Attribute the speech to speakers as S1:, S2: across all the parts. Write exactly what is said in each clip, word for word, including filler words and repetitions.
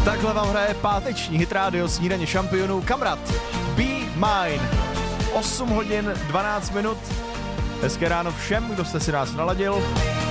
S1: Takhle vám hraje páteční hit rádio Snídaně šampionů Kamrat. Be Mine. osm hodin dvanáct minut. Hezké ráno všem, kdo jste si nás naladil.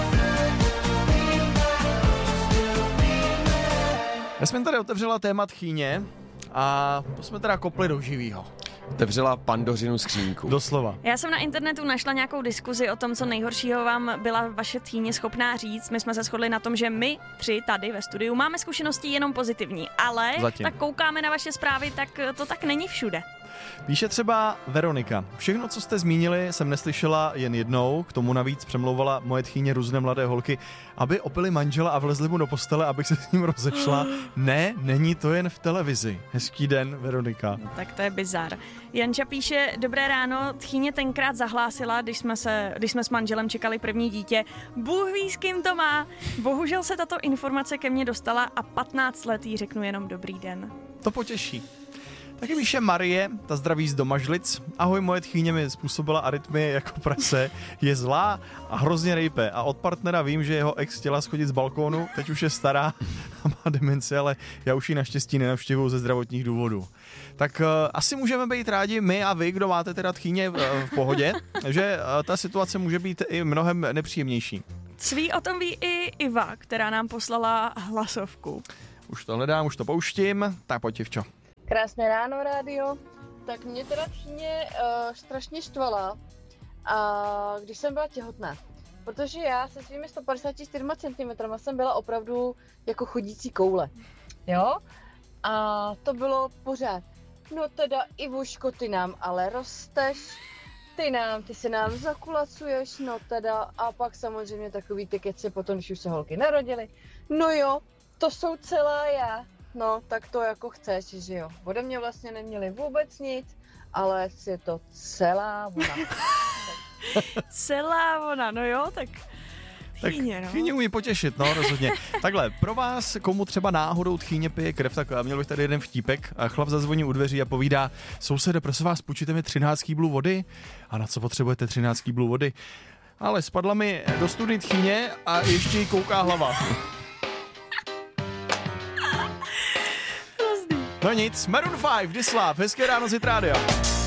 S1: Já jsem tady otevřela téma tchýně a to jsme teda kopli do živýho.
S2: Otevřela Pandořinu skřínku.
S1: Doslova.
S3: Já jsem na internetu našla nějakou diskuzi o tom, co nejhoršího vám byla vaše tchýně schopná říct. My jsme se shodli na tom, že my tři tady ve studiu máme zkušenosti jenom pozitivní, ale
S1: Zatím.
S3: tak koukáme na vaše zprávy, tak to tak není všude.
S1: Píše třeba Veronika. Všechno, co jste zmínili, jsem neslyšela jen jednou, k tomu navíc přemlouvala moje tchýně různé mladé holky, aby opili manžela a vlezli mu do postele, abych se s ním rozešla. Ne, není to jen v televizi. Hezký den, Veronika.
S3: No, tak to je bizar. Janča píše, dobré ráno, tchýně tenkrát zahlásila, když jsme, se, když jsme s manželem čekali první dítě. Bůh ví, s kým to má. Bohužel se tato informace ke mně dostala a patnáct let jí řeknu jenom dobrý den.
S1: To potěší. Taky píše Marie, ta zdraví z Domažlic. Ahoj, moje tchýně mi způsobila arytmie jako prase, je zlá a hrozně rejpe a od partnera vím, že jeho ex chtěla schodit z balkónu, teď už je stará a má demenci, ale já už ji naštěstí nenavštěvuju ze zdravotních důvodů. Tak uh, asi můžeme být rádi my a vy, kdo máte teda tchýně uh, v pohodě, že uh, ta situace může být i mnohem nepříjemnější.
S3: Sví o tom ví i Iva, která nám poslala hlasovku.
S1: Už to hledám, už to pouštím, tak pojď, Ivčo.
S4: Krásné ráno, rádio. Tak mě teda tchýně uh, strašně štvala, a když jsem byla těhotná. Protože já se svými sto padesát čtyři centimetry jsem byla opravdu jako chodící koule. Jo? A to bylo pořád. No teda, Ivuško, ty nám ale rosteš, ty nám, ty se nám zakulacuješ, no teda. A pak samozřejmě takový ty keci potom, když už se holky narodily. No jo, to jsou celá já. No, tak to jako chceš, že jo. Ode mě vlastně neměli vůbec nic, ale je to celá ona.
S3: Celá ona, no jo, tak tchýně, no.
S1: Tchýně umí potěšit, no, rozhodně. Takhle, pro vás, komu třeba náhodou tchýně pije krev, tak měl bych tady jeden vtípek. A chlap zazvoní u dveří a povídá, sousede, prosím vás, půjčíte mi třináct kýblů vody? A na co potřebujete třináct kýblů vody? Ale spadla mi do studny tchýně a ještě jí kouká hlava. No nic, Maroon five, This Love, hezké ráno z Hit Rádia.